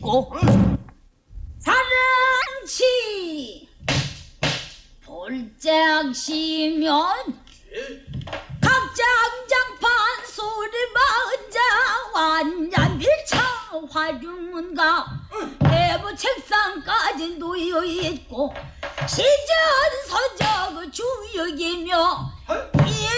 있고 사랑치 볼짝시면 각장장판 소리마은장 완장밀차 화중문가 내부 책상까지 놓여있고 시전 서적 주역이며